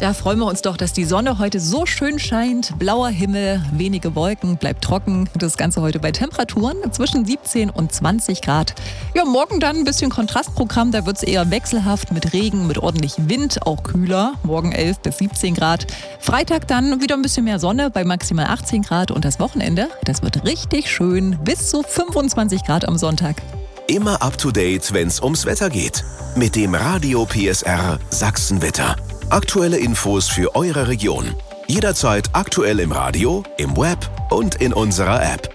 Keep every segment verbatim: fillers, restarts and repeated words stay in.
Da freuen wir uns doch, dass die Sonne heute so schön scheint. Blauer Himmel, wenige Wolken, bleibt trocken. Das Ganze heute bei Temperaturen zwischen siebzehn und zwanzig Grad. Ja, morgen dann ein bisschen Kontrastprogramm. Da wird es eher wechselhaft mit Regen, mit ordentlich Wind, auch kühler. Morgen elf bis siebzehn Grad. Freitag dann wieder ein bisschen mehr Sonne bei maximal achtzehn Grad. Und das Wochenende, das wird richtig schön. Bis zu fünfundzwanzig Grad am Sonntag. Immer up to date, wenn es ums Wetter geht. Mit dem Radio P S R Sachsenwetter. Aktuelle Infos für eure Region. Jederzeit aktuell im Radio, im Web und in unserer App.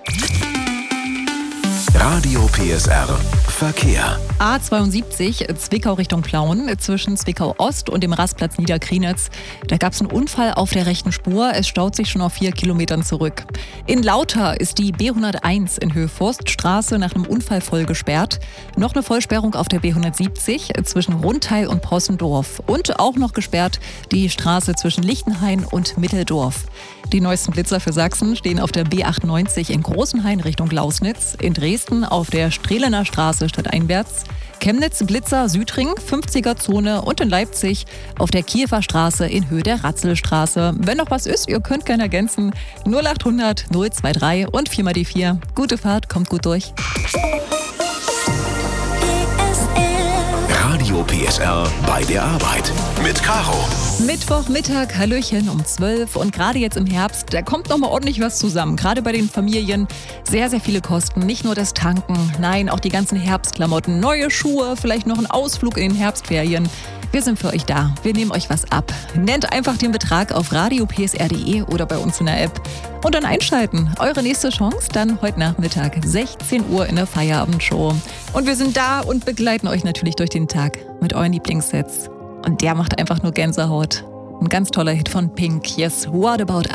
Radio P S R Verkehr. A zweiundsiebzig Zwickau Richtung Plauen zwischen Zwickau Ost und dem Rastplatz Niederkrienitz. Da gab es einen Unfall auf der rechten Spur. Es staut sich schon auf vier Kilometern zurück. In Lauter ist die B hunderteins in Höhe Forststraße nach einem Unfall voll gesperrt. Noch eine Vollsperrung auf der B hundertsiebzig zwischen Rundteil und Possendorf. Und auch noch gesperrt die Straße zwischen Lichtenhain und Mitteldorf. Die neuesten Blitzer für Sachsen stehen auf der B achtundneunzig in Großenhain Richtung Lausnitz, in Dresden auf der Strehlener Straße stadteinwärts, Chemnitz Blitzer Südring, fünfziger Zone und in Leipzig auf der Kiewer Straße in Höhe der Ratzelstraße. Wenn noch was ist, ihr könnt gerne ergänzen. null achthundert null drei und vier mal die vier. Gute Fahrt, kommt gut durch. Radio P S R bei der Arbeit mit Caro. Mittwochmittag, Hallöchen um zwölf und gerade jetzt im Herbst, da kommt noch mal ordentlich was zusammen. Gerade bei den Familien sehr, sehr viele Kosten. Nicht nur das Tanken, nein, auch die ganzen Herbstklamotten, neue Schuhe, vielleicht noch ein Ausflug in den Herbstferien. Wir sind für euch da. Wir nehmen euch was ab. Nennt einfach den Betrag auf radio p s r punkt d e oder bei uns in der App. Und dann einschalten. Eure nächste Chance dann heute Nachmittag, sechzehn Uhr in der Feierabendshow. Und wir sind da und begleiten euch natürlich durch den Tag mit euren Lieblingssets. Und der macht einfach nur Gänsehaut. Ein ganz toller Hit von Pink. Yes, What About